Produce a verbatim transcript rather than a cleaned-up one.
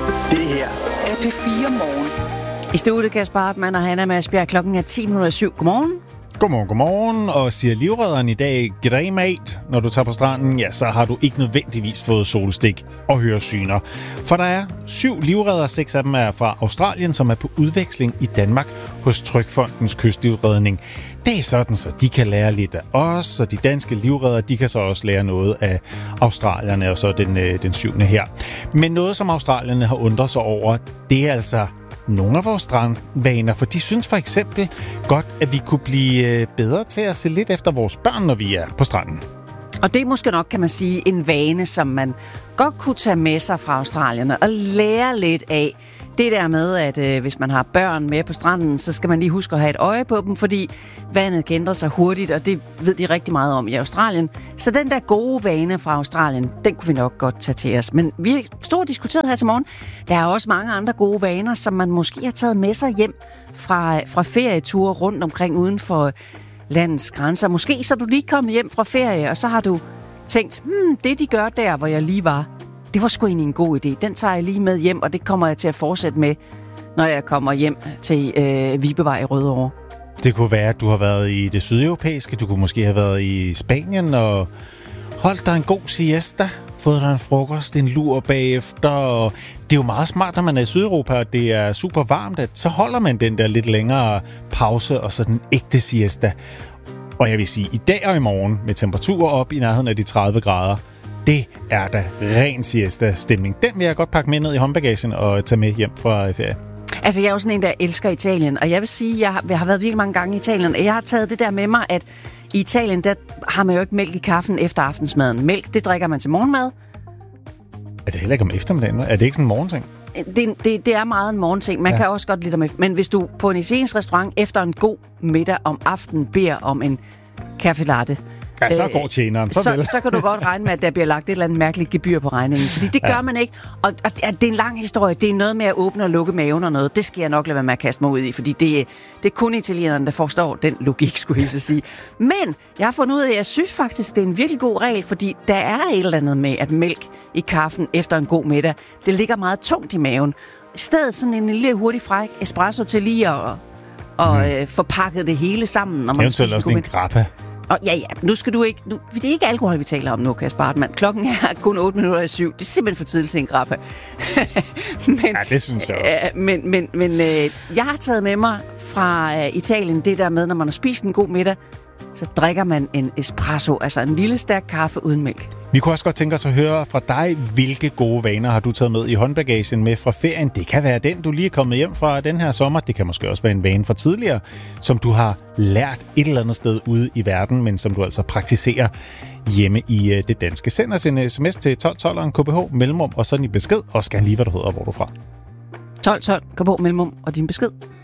Det her er P fire Morgen. I studiet Kasper Hartmann og Hanna Masbjerg. Klokken er ti minutter syv. Godmorgen. Godmorgen, godmorgen. Og siger livredderen i dag, g'day mate. Når du tager på stranden, ja, så har du ikke nødvendigvis fået solstik og høresyner. For der er syv livreddere, seks af dem er fra Australien, som er på udveksling i Danmark hos Trygfondens kystlivredning. Det er sådan, så de kan lære lidt af os, og de danske livreddere, de kan så også lære noget af australierne, og så den, den syvende her. Men noget, som australierne har undret sig over, det er altså nogle af vores strandvaner, for de synes for eksempel godt, at vi kunne blive bedre til at se lidt efter vores børn, når vi er på stranden. Og det er måske nok, kan man sige, en vane, som man godt kunne tage med sig fra australierne og lære lidt af. Det der med, at øh, hvis man har børn med på stranden, så skal man lige huske at have et øje på dem, fordi vandet kan ændre sig hurtigt, og det ved de rigtig meget om i Australien. Så den der gode vane fra Australien, den kunne vi nok godt tage til os. Men vi har stort diskuteret her til morgen. Der er også mange andre gode vaner, som man måske har taget med sig hjem fra, fra ferieture rundt omkring uden for landets grænser. Måske så er du lige kommet hjem fra ferie, og så har du tænkt, hmm, det de gør der, hvor jeg lige var, det var sgu egentlig en god idé. Den tager jeg lige med hjem, og det kommer jeg til at fortsætte med, når jeg kommer hjem til øh, Vibevej i Rødovre. Det kunne være, at du har været i det sydeuropæiske. Du kunne måske have været i Spanien og holdt dig en god siesta, fået dig en frokost, en lur bagefter. Og det er jo meget smart, når man er i Sydeuropa, og det er super varmt, at så holder man den der lidt længere pause og så den ægte siesta. Og jeg vil sige, i dag og i morgen med temperaturer op i nærheden af de tredive grader, det er da ren siesta-stemning. Den vil jeg godt pakke med ned i håndbagagen og tage med hjem fra ferie. Altså, jeg er jo sådan en, der elsker Italien, og jeg vil sige, jeg har, jeg har været virkelig mange gange i Italien, og jeg har taget det der med mig, at i Italien, der har man jo ikke mælk i kaffen efter aftensmaden. Mælk, det drikker man til morgenmad. Er det heller ikke om eftermiddagen? Er det ikke sådan en morgenting? Det, det, det er meget en morgenting. Man ja. kan også godt lide dem. Men hvis du på en italiensk restaurant efter en god middag om aftenen beder om en caffe latte, ja, så går tjeneren. Så, så, så kan du godt regne med, at der bliver lagt et eller andet mærkeligt gebyr på regningen. Fordi det gør ja. man ikke. Og, og det er en lang historie. Det er noget med at åbne og lukke maven og noget. Det skal jeg nok lade være med at kaste mig ud i. Fordi det, det er kun italienerne, der forstår den logik, skulle jeg så sige. Men jeg har fundet ud af, at jeg synes faktisk, det er en virkelig god regel. Fordi der er et eller andet med, at mælk i kaffen efter en god middag, det ligger meget tungt i maven. I stedet sådan en lille hurtig fræk espresso til lige at og, mm. øh, få pakket det hele sammen. Når man eventuelt også en grappa. Og ja, ja, nu skal du ikke... Nu, det er ikke alkohol, vi taler om nu, Kasper Hartmann. Klokken er kun otte minutter i syv. Det er simpelthen for tidligt til en grappa. men, ja, det synes jeg også. Øh, men men, men øh, jeg har taget med mig fra øh, Italien det der med, når man har spist en god middag, så drikker man en espresso, altså en lille stærk kaffe uden mælk. Vi kunne også godt tænke os at høre fra dig, hvilke gode vaner har du taget med i håndbagagen med fra ferien. Det kan være den, du lige er kommet hjem fra den her sommer. Det kan måske også være en vane fra tidligere, som du har lært et eller andet sted ude i verden, men som du altså praktiserer hjemme i det danske. Send os en sms til tolv tolv og en K B H mellemrum, og sådan i besked, og skal lige, hvad du hedder og hvor du er fra. tolv tolv K B H mellemrum og din besked.